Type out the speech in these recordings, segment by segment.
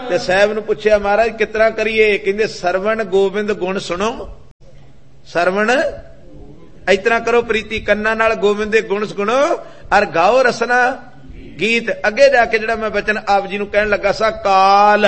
ते साहब नूं पुछया महाराज कितना करिए? कहंदे सरवण गोबिंद गुण सुनो। सरवण इतना करो प्रीति कन्ना नाल गोबिंद दे गुण सुनो और गाओ रसना गीत। अगे जाके जिहड़ा मैं वचन आप जी नूं कहण लगा सा, काल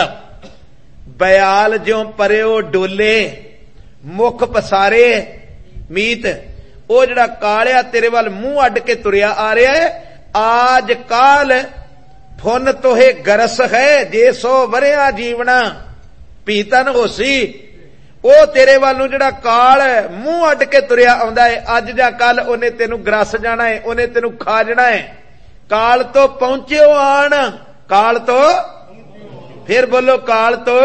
बयाल ज्यों परयो डोले मुख पसारे मीत। ओ जिहड़ा कालिया तेरे वाल मूंह अड के तुरिया आ रहा है, आज काल फुन तोहे गरस है, जे 100 वरिया जीवना पीतन होसी। ओ तेरे वालों जिहड़ा काल मूंह अड के तुरिया आउंदा है, अज जां कल ओने तेनू ग्रस जाना है, ओने तेनू खा जाना है। काल तो पहुंचे आन, काल तो फिर बोलो काल तो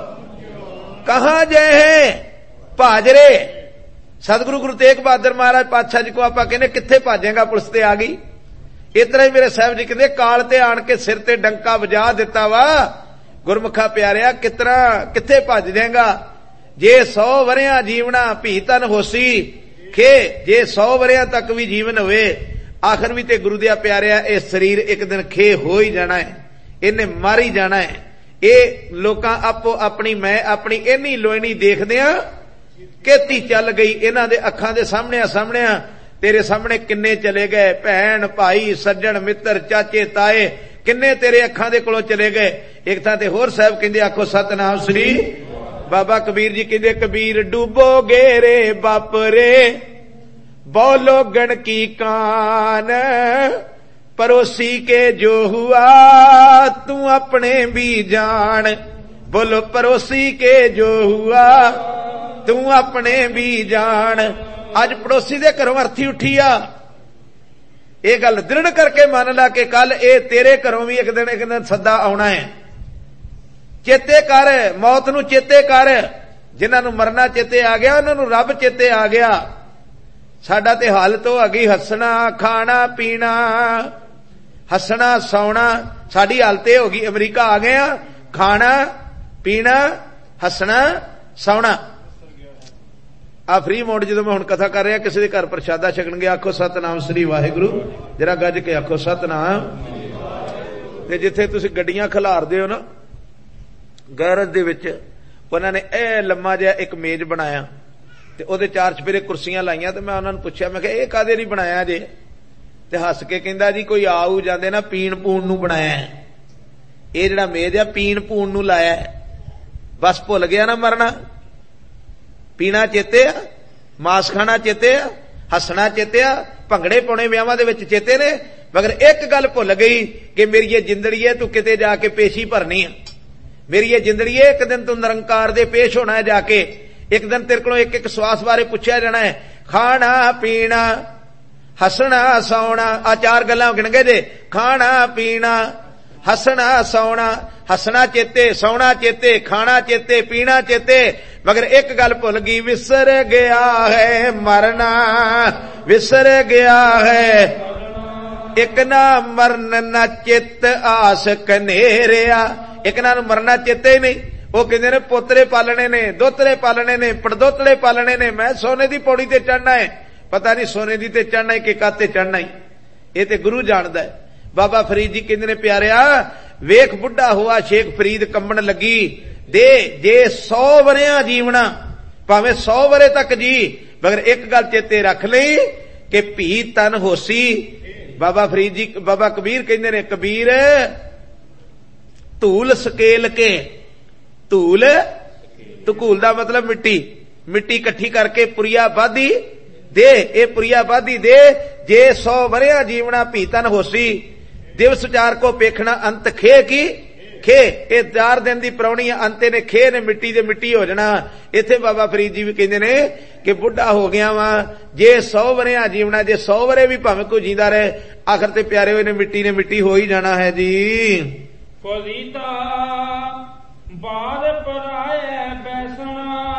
कहां जाए है भाजरे। सतगुरु गुरु तेग बहादुर महाराज पातशाह जी को आप कहने किथे भाजेगा, पुलिस ते आ गई। इतना ही मेरे साहब जी कहते काल ते आन के सिर ते डंका वजा दिता वा। गुरमुखा प्यारिया कितना किथे भज देगा? जे 100 वरिया जीवना भीतन होसी खे, जे 100 वरिया तक भी जीवन होवे, आखिर भी ते गुरु दिया प्यारिया ये शरीर एक दिन खे हो ही जाना है, इन्हें मर ही जाना है। ये लोग आपो अपनी मैं अपनी इन्नी लोईनी देखदे आ खेती चल गई इन्हां दे अखां दे सामने तेरे सामने किन्ने चले गए, भैन भाई सज्जन मित्र चाचे ताए किन्ने तेरे अखां दे कोलों चले गए। एक थां ते होर साहब कहंदे आखो सतनाम श्री बाबा कबीर जी कहंदे कबीर डूबोगे रे बाप रे बोलो गण की कान, पड़ोसी के जो हुआ तू अपने भी जान। बोलो पड़ोसी के जो हुआ तू अपने भी जान। अज पड़ोसी दे घरों अर्थी उठी आ, ये गल दृढ़ करके मान ला कि कल ए तेरे घरों भी एक दिन सदा आना है। चेते कर मौत नूं, चेते कर जिन्हां नूं मरना चेते आ गया, उन्हां नूं रब चेते आ गया। साडा ते हालत हो गई हसना खाना पीना, हसना सौना, साडी हालत हो गई अमरीका आ गया, खाना पीना हसना सौना। आ फ्री मोड जो मैं हुण कथा कर रहा, किसी के घर प्रशादा छकन गया आखो सतनाम श्री वाहिगुरु, जरा गज के आखो सतनाम। ते जिथे तुसीं गड्डियां खिलारदे हो ना गैरज दे विच, उन्हां ने ए लम्मा जिहा एक मेज बनाया ते ओदे 4 चफेरे कुर्सियां लाइयां। ते मैं उन्हां नूं पुछया मैं कहा इह कादे लई बनाया जे? ते हस के कहंदा जी कोई आऊ जांदे ना पीण पूण नूं बनाया है, इह जिहड़ा मेज आ पीण पूण नूं लाया है। बस भुल गया ना मरना, पीना चेते आ, मास खाना चेते आ, हसना चेते आ, भंगड़े पाने विआहां दे विच चेते ने, मगर एक गल भुल गई कि मेरी ये जिंदड़ी है तू किते जाके पेशी भरनी है। मेरी ये जिंदड़ी है एक दिन तू निरंकार दे पेश होना है जाके, एक दिन तेरे को एक एक श्वास बारे पूछा जाना है। खाना पीना हसना सौना, आ 4 गल्लां गिण गए जे, खाना पीना हसना सौना, हसना चेते सौना चेते खाना चेते पीना चेते, मगर एक गल भुल गई विसर गया है मरना, विसर गया है एक ना मरन न चित आस कनेरिया। एक ना मरना चेते ही नहीं, वो कहते ने पोतरे पालने ने दोतरे पालने ने पड़दोतले पालने ने, मैं सोने की पौड़ी ते चढ़ना है, पता नहीं सोने की ते चढ़ना है कि काते चढ़ना है, ये ते गुरु जानदा है। बाबा फरीद जी कहते ने प्यारिया वेख बुढ़ा हुआ शेख फरीद कंबन लगी दे, जे 100 वरिया जीवना भावें 100 वरे तक जी, मगर एक गल चेते रख लई कि भी तन होसी। बाबा फरीद जी बाबा कबीर कहते ने कबीर धूल सकेल के, धूल धकूल का मतलब मिट्टी, मिट्टी इकट्ठी करके पुरिया बाधी दे, ये पुरिया बाधी दे, जे 100 वरिया जीवना भीतन होसी, दिवस 4 को पेखना अंत खे की खे, ये 4 दिन की परौनी अंते ने खे ने मिट्टी दे मिट्टी हो जाना। इत्थे बाबा फरीद जी भी कहते ने कि बुढ़ा हो गया वा, जे 100 वरिया जीवना, जे 100 वरे भी भावें कोई जींदा रहे, आखिर ते प्यारे हुए ने मिट्टी हो ही जाना है जी। फरीदा बाद पराए बैसना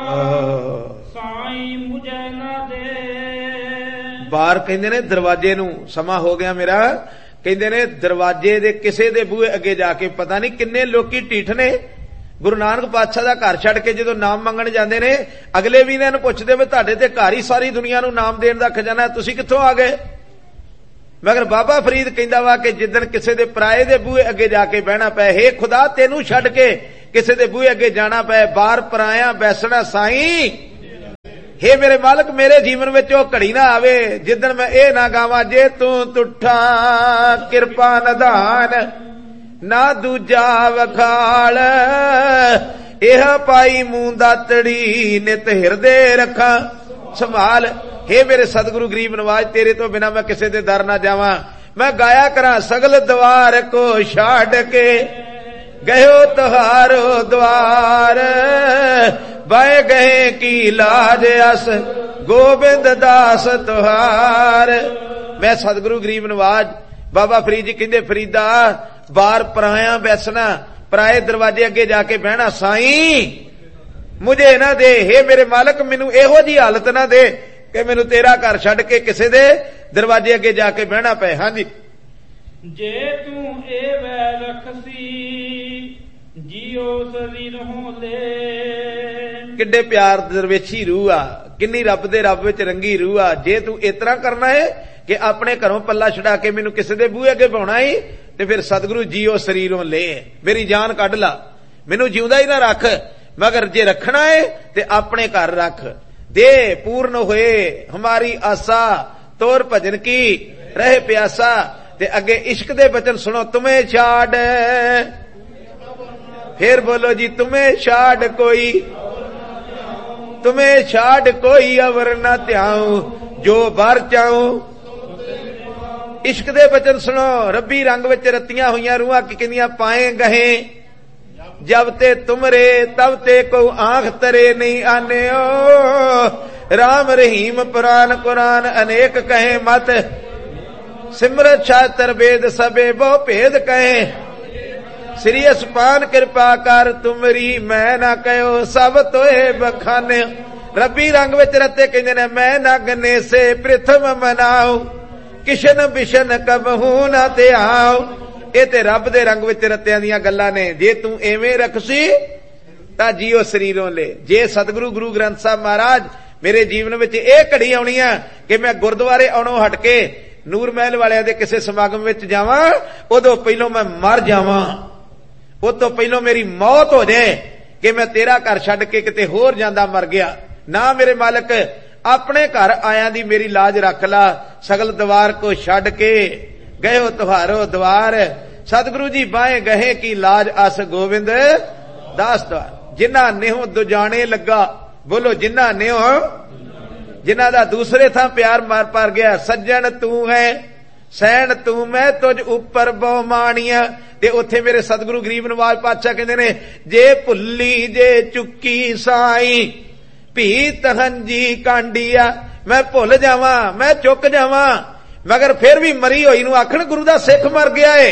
साईं मुझे ना दे। बार कहंदे ने दरवाजे नूं समा हो गया मेरा, कहंदे ने दरवाजे दे किसे दे बूहे अगे जाके पता नहीं किन्ने लोकी ढीठ ने। गुरु नानक पातशाह दा घर छड़ के जदों नाम मंगण जांदे ने, अगले भी इन्हां नूं पुछदे वे तुहाडे ते घर ही सारी दुनिया नूं नाम देण दा खजाना, तुसीं कित्थों आ गए? मगर बाबा फरीद कहंदा वा कि जिदन किसी दे पराए दे बूहे अगे जाके बहना पै, हे खुदा तेनू छड्ड के किसी दे बूहे अगे जाना पै, बार पराया बैसना साईं, हे मेरे मालक मेरे जीवन विच ओ घड़ी ना आवे जिदन मैं ए ना गावां, जे तू तुठा किरपा निधान ना दूजा वखाल, एह पाई मूं दातड़ी नित हिरदे रखा संभाल। हे मेरे सतगुरु गरीब नवाज तेरे तो बिना मैं किसी दे दर ना जावां, मैं गाया करा सगल द्वार को छाड़ के गयो तुहारो द्वार, बाए गए की लाज अस गोबिंद दास तुहार। मैं सतगुरु गरीब नवाज बाबा फरीद जी कहंदे फरीदा बार पराया बैसना, पराए दरवाजे अगे जाके बहना साईं मुझे ना दे, हे मेरे मालक मैनू एहो जी हालत ना दे कि मैनू तेरा घर छड्ड के किसी दे दरवाजे अगे जाके बहना पे। हाँ जी, जे तू ए वै रखसी जियो शरीर हो ले, किड्डे प्यार दरवेशी रूह आ, किन्नी रब दे रब विच रंगी रूह आ। जे तू इतना करना है कि अपने घरों पल्ला छड़ा के मैनू किसी दे बूहे अगे पाउणा ही, ते फिर सतगुरु जियो शरीरों ले, मेरी जान कढ ला, मैनू जिउंदा ही ना रख, मगर जे रखना है ते अपने घर रख दे। पूर्ण होए हमारी आशा तोर भजन की रहे प्यासा, ते अगे इश्क दे बचन सुनो, तुम्हें छाड़, फिर बोलो जी तुम्हें छाड़ कोई, तुम्हें छाड़ कोई अवर न त्याऊं, जो बार चाऊं। इश्क दे बचन सुनो, रब्बी रंग विच रतियां हुईयां रूहां की कहंदियां पाए गहे, जब ते तुमरे तब ते को आंख तरे नहीं आने ओ, राम रहीम पुराण कुरान अनेक कहे मत, सिमरत शास्त्र वेद सबे बहु भेद कहे, श्री असपान कृपा कर तुमरी मैं ना कहो सब तोए बखाने। रब्बी रंग विच रते कहंदे ने मैं ना गने से प्रथम मनाऊं, किशन बिशन कबहू ना ते आओ। ਇਹ ਤੇ ਰੱਬ ਦੇ ਰੰਗ ਵਿੱਚ ਰਤਿਆਂ ਦੀਆਂ ਗੱਲਾਂ ਨੇ। ਜੇ ਤੂੰ ਐਵੇਂ ਰਖਸੀ ਤਾਂ ਜੀਓ ਸਰੀਰੋਂ ਲੈ। ਜੇ ਸਤਿਗੁਰੂ ਗੁਰੂ ਗ੍ਰੰਥ ਸਾਹਿਬ ਮਹਾਰਾਜ ਮੇਰੇ ਜੀਵਨ ਵਿੱਚ ਇਹ ਘੜੀ ਆਉਣੀ ਆ ਕਿ ਮੈਂ ਗੁਰਦੁਆਰੇ ਆਉਣੋਂ ਹਟ ਕੇ ਨੂਰ ਮਹਿਲ ਵਾਲਿਆਂ ਦੇ ਕਿਸੇ ਸਮਾਗਮ ਵਿੱਚ ਜਾਵਾਂ, ਉਦੋਂ ਪਹਿਲੋਂ ਮੈਂ ਮਰ ਜਾਵਾਂ, ਉਹ ਤੋਂ ਪਹਿਲੋਂ ਮੇਰੀ ਮੌਤ ਹੋ ਜਾਏ ਕਿ ਮੈਂ ਤੇਰਾ ਘਰ ਛੱਡ ਕੇ ਕਿਤੇ ਹੋਰ ਜਾਂਦਾ ਮਰ ਗਿਆ। ਨਾ ਮੇਰੇ ਮਾਲਕ ਆਪਣੇ ਘਰ ਆਇਆਂ ਦੀ ਮੇਰੀ ਲਾਜ ਰੱਖ ਲਾ, ਸਗਲ ਦਵਾਰ ਕੋ ਛੱਡ ਕੇ गयो तुहारो द्वार, सतगुरु जी बाएं गहे की लाज अस गोविंद दास द्वार। जिन्ना नेहो दुजाने लगा, बोलो जिन्ना नेहो, जिन्ना दा दूसरे था प्यार मार पार गया। सज्जन तू है सैन तू मैं तुझ उपर बहुमानिया, ते उत्थे मेरे सतगुरु गरीब नवाज पातशाह कहंदे ने जे भुल्ली जे चुक्की साई भी तहंजी कांडिया, मैं भुल जावां मैं चुक जावां, मगर फिर भी मरी होई नूं आखण गुरु दा सिख मर गया है।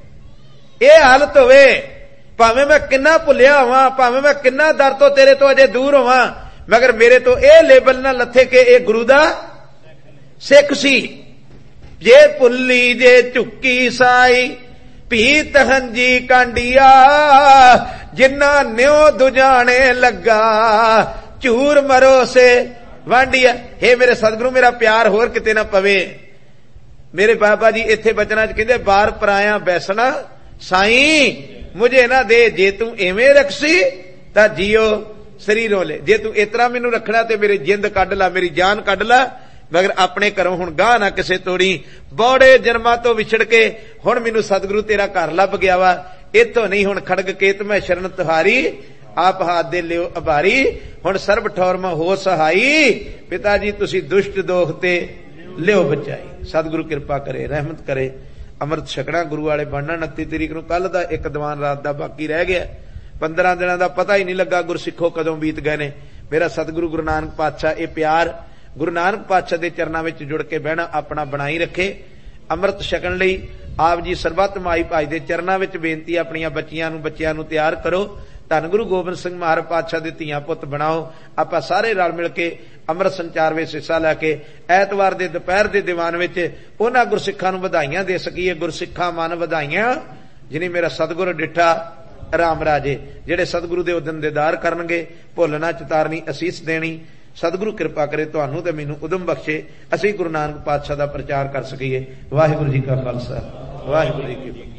यह हालत होवे भावें मैं किन्ना भुलिया होवां, भावें मैं किन्ना दर तो तेरे तो अजे दूर होवां, मगर मेरे तो यह लेबल ना लथे कि यह गुरु दा सिख सी। जे भुल्ली जे झुक्की साई भी तहंजी कांडिया, जिन्ना न्यो दुजाने लगा झूर मरो से वांडिया। हे मेरे सतगुरु मेरा प्यार होर किते ना पवे। मेरे बाबा जी इत्थे बचना च कहंदे बार पराया बैसना साईं मुझे ना दे, जे तू एवें रखसी तां जियो शरीरों ले। जे तू इतना मैनू रखना ते मेरी जिंद कढ ला, मेरी जान कढ ला, मगर अपने घरों हुण गाह ना किसे तोड़ी। बौड़े जन्मां तो विछड़ के हुण मैनू सतगुरु तेरा घर लभ गया वा, इथों नहीं हुण खड़ग केत मैं शरण तुहारी, आप हाथ दे लियो अभारी, हुण सर्ब ठौर में हो सहाई, पिता जी तुसी दुष्ट दोख ते लियो बचाई। सतगुरु कृपा करे रहमत करे। अमृत छकना गुरु वाले बनना। 29 तरीक नूं कल दा एक दीवान रात दा बाकी रह गया, 15 दिनों का पता ही नहीं लगा गुरसिखो कदों बीत गए ने। मेरा सतगुरु गुरु नानक पातशाह ये प्यार गुरु नानक पातशाह के चरणों में जुड़ के बहना अपना बनाई रखे। अमृत छकन लई आप जी सरबत माई भाई के चरणों में बेनती, अपनिया बच्चियां नूं तैयार करो, धन गुरु गोबिंद सिंह महाराज पातशाह दे धीआं पुत बनाओ। आपां सारे रल मिल के अमृत संचार विच हिस्सा लैके ऐतवार दे दोपहर दे दीवान विच उन्हां गुरसिखां नूं वधाइयां दे सकीए। गुरसिखां मन वधाइयां जिन्हें मेरा सतगुरु डिठा राम राजे, जेड़े सतगुरु दे उदन दीदार करनगे, भुल ना चितारनी असीस देनी। ਸਤਿਗੁਰੂ ਕਿਰਪਾ ਕਰੇ ਤੁਹਾਨੂੰ ਤੇ ਮੈਨੂੰ ਉਦਮ ਬਖਸ਼ੇ, ਅਸੀਂ ਗੁਰੂ ਨਾਨਕ ਪਾਤਸ਼ਾਹ ਦਾ ਪ੍ਰਚਾਰ ਕਰ ਸਕੀਏ। ਵਾਹਿਗੁਰੂ ਜੀ ਕਾ ਖਾਲਸਾ, ਵਾਹਿਗੁਰੂ ਜੀ ਕੀ ਫਤਿਹ।